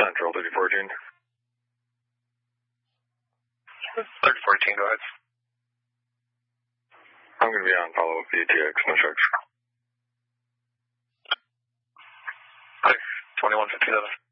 Central, 3014. 3014, go ahead. I'm going to be on follow-up via TX, no checks. 2157.